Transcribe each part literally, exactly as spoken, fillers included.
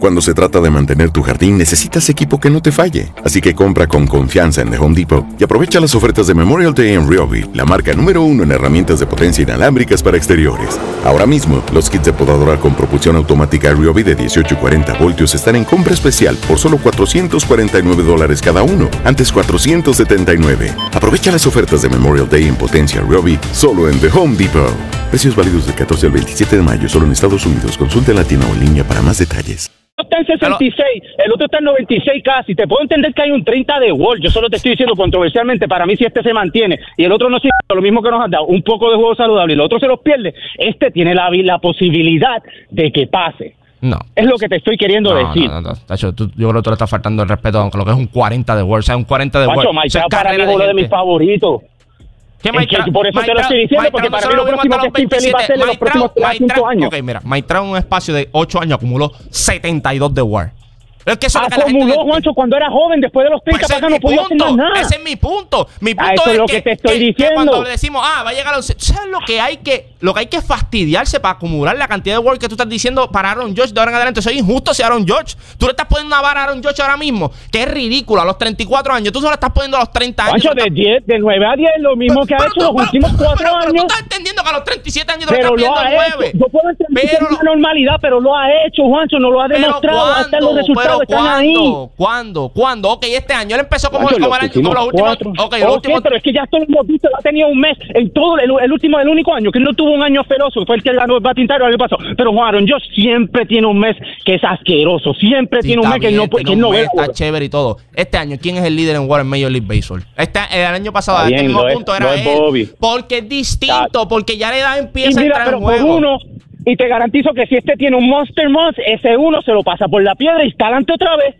Cuando se trata de mantener tu jardín, necesitas equipo que no te falle. Así que compra con confianza en The Home Depot y aprovecha las ofertas de Memorial Day en Ryobi, la marca número uno en herramientas de potencia inalámbricas para exteriores. Ahora mismo, los kits de podadora con propulsión automática Ryobi de dieciocho y cuarenta voltios están en compra especial por solo cuatrocientos cuarenta y nueve dólares cada uno, antes cuatrocientos setenta y nueve. Aprovecha las ofertas de Memorial Day en potencia Ryobi solo en The Home Depot. Precios válidos del catorce al veintisiete de mayo solo en Estados Unidos. Consulte en la tienda o en línea para más detalles. Está en sesenta y seis, el otro está en noventa y seis casi. Te puedo entender que hay un treinta de Wall. Yo solo te estoy diciendo controversialmente, para mí si este se mantiene y el otro no sirve, lo mismo que nos han dado, un poco de juego saludable y el otro se los pierde, este tiene la, la posibilidad de que pase. No. Es lo que te estoy queriendo no, decir. No, no, no. Tacho, tú, yo creo que tú le estás faltando el respeto a lo que es un cuarenta de Wall. O sea, un cuarenta de Wall. Macho, Mike Trout para mí es uno de mis favoritos. ¿Qué Mike Trout? Por eso Mike te lo estoy diciendo, Mike porque Trout, para mí lo próximo que Steve Pelly va a hacer en los próximos cinco años. Ok, mira, Mike Trout en un espacio de ocho años acumuló setenta y dos de War. Es que eso es lo que la acumuló, gente... Juancho, cuando era joven, después de los treinta, pues para acá no podía hacer más nada. Ese es mi punto. Mi punto ah, eso es, es lo que, que te estoy que, diciendo. que cuando le decimos, ah, va a llegar a los... ¿Sabes lo que hay que lo que hay que fastidiarse para acumular la cantidad de work que tú estás diciendo para Aaron Judge de ahora en adelante? Eso es injusto hacia Aaron Judge. Tú le estás poniendo una vara a Aaron Judge ahora mismo, que es ridículo, a los treinta y cuatro años. Tú solo le estás poniendo a los treinta años. Juancho, de, diez, de nueve a diez, lo mismo pero, que ha hecho tú, los últimos pero, cuatro pero, años. Pero tú estás entendiendo que a los treinta y siete años tú pero le estás pidiendo nueve. Yo puedo entender pero que es una normalidad, pero lo ha hecho, Juancho, no lo ha demostrado. Hasta los resultados están ahí. ¿Cuándo? ¿Cuándo? Ok, este año. Él empezó como, Juancho, como, el año, como los últimos... Ok, los últimos... pero es que ya todos hemos visto, ha tenido un mes, en todo el, el último, el único año, que no tuvo un año feroz, fue el que ganó el Batintario el año pasado. Pero Juan Aaron Judge siempre tiene un mes que es asqueroso, siempre sí, tiene un mes bien, que no puede, que no ve. Está chévere y todo. Este año, ¿quién es el líder en War en Major League Baseball? Este, el año pasado, a este mismo punto era él. Bobby. Porque es distinto, porque ya la edad empieza y mira, a entrar pero en juego. Por uno, y te garantizo que si este tiene un Monster Month, ese uno se lo pasa por la piedra y está adelante otra vez.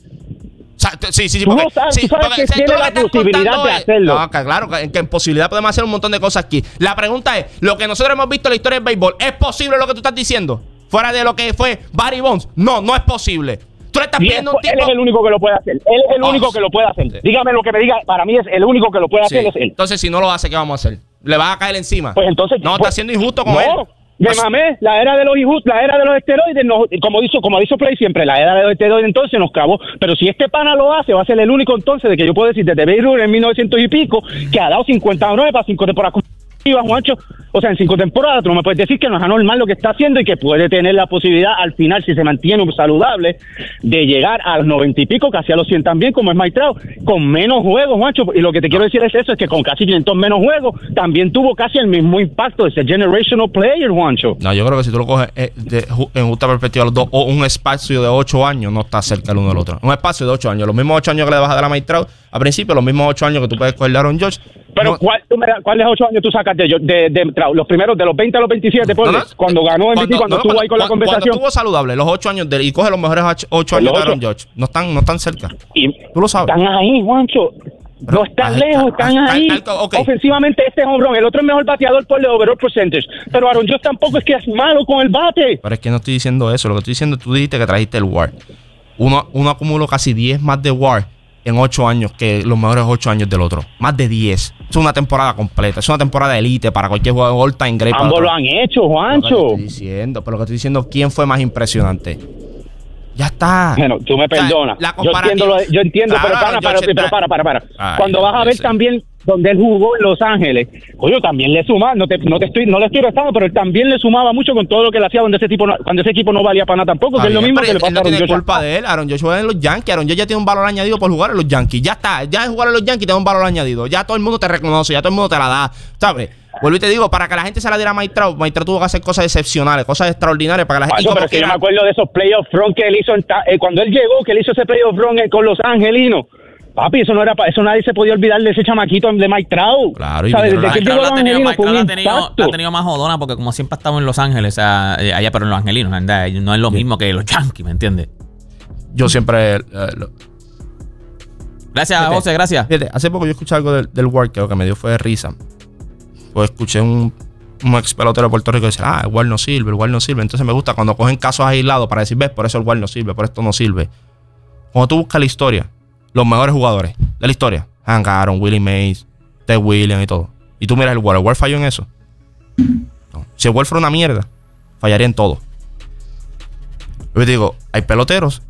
Sí, sí, sí, porque, tú sabes, sí, tú sabes porque que tiene la posibilidad de hacerlo. No, claro, que, que en posibilidad podemos hacer un montón de cosas aquí. La pregunta es, lo que nosotros hemos visto en la historia del béisbol, ¿es posible lo que tú estás diciendo? Fuera de lo que fue Barry Bonds. No, no es posible. Tú le estás pidiendo un tipo... Él es el único que lo puede hacer. Él es el oh, único que lo puede hacer. Dígame lo que me diga, para mí es el único que lo puede hacer, sí. es él. Entonces, si no lo hace, ¿qué vamos a hacer? ¿Le vas a caer encima? Pues entonces... No, pues, está siendo injusto con no. él. Me mamé, la era de los injustos, la era de los esteroides, no, como dicho, como dicho Play siempre, la era de los esteroides entonces nos acabó. Pero si este pana lo hace, va a ser el único entonces de que yo puedo decir desde Babe Ruth en mil novecientos y pico, que ha dado cincuenta y nueve para cinco temporadas consecutivas, Juancho. O sea, en cinco temporadas tú no me puedes decir que no es anormal lo que está haciendo y que puede tener la posibilidad al final, si se mantiene saludable, de llegar a los noventa y pico, casi a los cien también, como es Mike Trout, con menos juegos, Juancho. Y lo que te quiero decir es eso, es que con casi quinientos menos juegos, también tuvo casi el mismo impacto de ese generational player, Juancho. No, yo creo que si tú lo coges eh, de, en justa perspectiva, los dos, o un espacio de ocho años no está cerca el uno del otro. Un espacio de ocho años, los mismos ocho años que le vas a dar a Mike Trout, a principio, los mismos ocho años que tú puedes coger de Aaron Judge. Pero, no, ¿cuál, tú me, ¿cuáles ocho años tú sacas de, de, de Trout? Los primeros, de los veinte a los veintisiete, no, no, cuando ganó M V P, cuando, cuando no, estuvo ahí con cuando, la conversación. Cuando estuvo saludable, los ocho años de, y coge los mejores ocho años de Aaron Judge. No están, no están cerca. Y tú lo sabes. Están ahí, Juancho. Pero, no están lejos, están ah, ahí. Ah, okay. Ofensivamente este es hombrón, el otro es mejor bateador por el overall percentage. Pero Aaron Judge tampoco es que es malo con el bate. Pero es que no estoy diciendo eso. Lo que estoy diciendo, tú dijiste que trajiste el W A R. Uno, uno acumuló casi diez más de W A R en ocho años que los mejores ocho años del otro. Más de diez. Es una temporada completa. Es una temporada de elite para cualquier jugador all time great. Ambos lo han hecho, Juancho. Lo que estoy diciendo, pero lo que estoy diciendo, ¿quién fue más impresionante? Ya está. Bueno, tú me perdonas. O sea, yo entiendo, lo, yo entiendo claro, pero, para, para, pero, pero para, para, para. Ay, Cuando vas a ver sé. también donde él jugó en Los Ángeles, oye, también le sumaba, no te, no te estoy, no le estoy restando, pero él también le sumaba mucho con todo lo que le hacía donde ese tipo no, cuando ese equipo no valía para nada tampoco, que es lo mismo que le pasa a Aaron Judge. No tiene culpa de él, Aaron Judge juega en los Yankees, Aaron Judge ya tiene un valor añadido por jugar en los Yankees, ya está, ya es jugar en los Yankees tiene un valor añadido, ya todo el mundo te reconoce, ya todo el mundo te la da, ¿sabes? Vuelvo y te digo, para que la gente se la diera a Mike Trout, Mike Trout tuvo que hacer cosas excepcionales, cosas extraordinarias para que la gente... Pero que yo me acuerdo de esos playoff run que él hizo en ta, eh, cuando él llegó, que él hizo ese playoff run eh, con los angelinos. Papi, eso no era eso nadie se podía olvidar de ese chamaquito de Mike Trout. Claro, y ¿sabes? Desde que él llegó a los angelinos fue un ha tenido, ha tenido más jodona porque como siempre ha estado en Los Ángeles, o sea, allá pero en los angelinos, ¿verdad? No es lo mismo que los Yankees, ¿me entiendes? Yo siempre... Eh, lo... Gracias, fíjate, José, gracias. Fíjate, hace poco yo escuché algo del, del work que lo que me dio fue de risa. Pues escuché un, un ex pelotero de Puerto Rico decir, ah, el W A R no sirve, el W A R no sirve. Entonces me gusta cuando cogen casos aislados para decir, ves, por eso el W A R no sirve, por esto no sirve. Cuando tú buscas la historia, los mejores jugadores de la historia, Hank Aaron, Willie Mays, Ted Williams y todo, y tú miras el W A R, ¿el W A R falló en eso? No. Si el W A R fuera una mierda, fallaría en todo. Yo te digo, hay peloteros